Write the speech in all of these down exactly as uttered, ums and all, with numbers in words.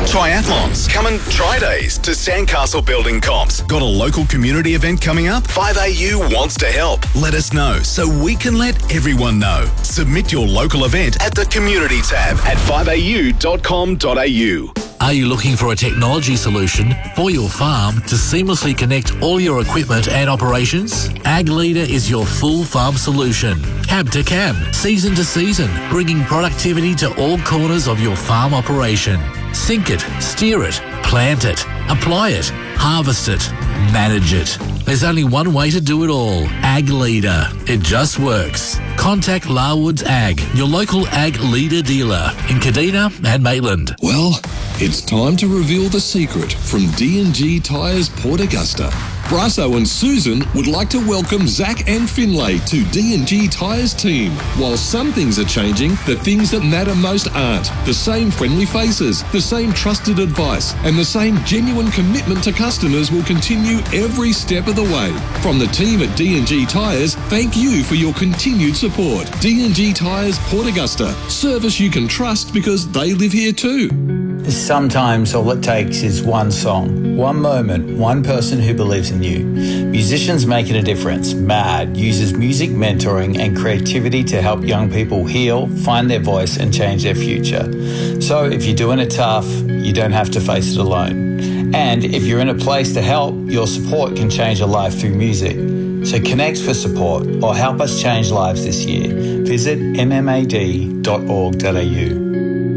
Triathlons. Come and try days to Sandcastle Building Comps. Got a local community event coming up? five A U wants to help. Let us know so we can let everyone know. Submit your local event at the Community tab at five a u dot com dot a u. Are you looking for a technology solution for your farm to seamlessly connect all your equipment and operations? AgLeader is your full farm solution. Cab to cab, season to season, bringing productivity to all corners of your farm operation. Sync it, steer it, plant it, apply it, harvest it, manage it. There's only one way to do it all. AgLeader. It just works. Contact Larwoods Ag, your local Ag Leader dealer in Kadina and Maitland. Well, it's time to reveal the secret from D and G Tyres Port Augusta. Brasso and Susan would like to welcome Zach and Finlay to D and G Tyres team. While some things are changing, the things that matter most aren't. The same friendly faces, the same trusted advice, and the same genuine commitment to customers will continue every step of the way. From the team at D and G Tyres, thank you for your continued support. D and G Tyres Port Augusta. Service you can trust because they live here too. Sometimes all it takes is one song, one moment, one person who believes in you. Musicians Making a Difference, MAD, uses music mentoring and creativity to help young people heal, find their voice and change their future. So if you're doing it tough, you don't have to face it alone. And if you're in a place to help, your support can change a life through music. So connect for support or help us change lives this year. Visit m m a d dot org dot a u.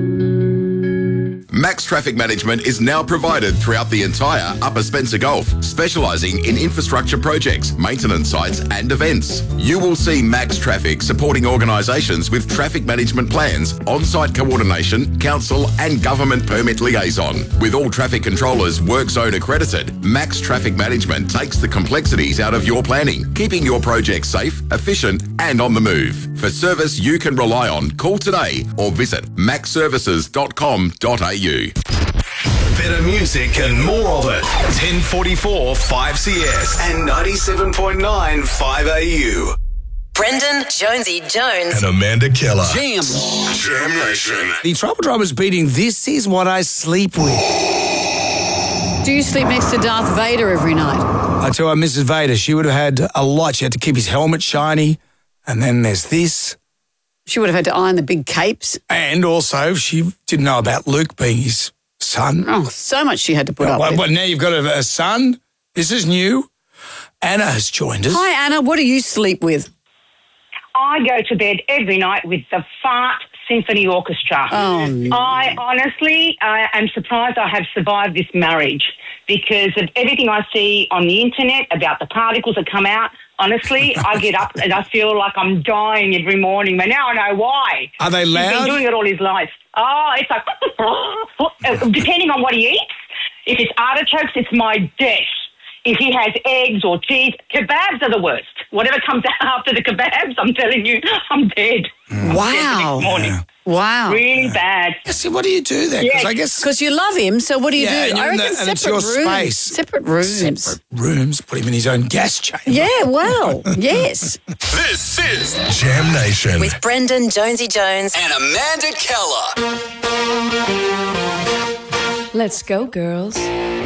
Max Traffic Management is now provided throughout the entire Upper Spencer Gulf, specialising in infrastructure projects, maintenance sites and events. You will see Max Traffic supporting organisations with traffic management plans, on-site coordination, council and government permit liaison. With all traffic controllers work zone accredited, Max Traffic Management takes the complexities out of your planning, keeping your project safe, efficient and on the move. For service you can rely on, call today or visit max services dot com dot a u. Better music and more of it. ten forty-four five C S and ninety-seven point nine five A U. Brendan Jonesy Jones and Amanda Keller. Jam. Jam Nation. The Trouble Drummer's beating This Is What I Sleep With. Do you sleep next to Darth Vader every night? I tell her, Missus Vader, she would have had a lot. She had to keep his helmet shiny. And then there's this. She would have had to iron the big capes. And also, she didn't know about Luke being his son. Oh, so much she had to put well, up well, with. Well, now you've got a, a son. This is new. Anna has joined us. Hi, Anna. What do you sleep with? I go to bed every night with the Fart Symphony Orchestra. Oh, no. I honestly uh, am surprised I have survived this marriage because of everything I see on the internet about the particles that come out. Honestly, I get up and I feel like I'm dying every morning, but now I know why. Are they loud? He's been doing it all his life. Oh, it's like, depending on what he eats. If it's artichokes, it's my death. If he has eggs or cheese, kebabs are the worst. Whatever comes out after the kebabs, I'm telling you, I'm dead. Mm. Wow. I'm dead the next morning. Yeah. Wow. Really bad. See, what do you do there? Because Yeah. I guess Because you love him, so what do you Yeah, do? and I you're in reckon the- and separate it's your rooms. space. Separate rooms. separate rooms, put him in his own gas chamber. Yeah, well, yes. This is Jam Nation. with Brendan Jonesy Jones and Amanda Keller. Let's go, girls.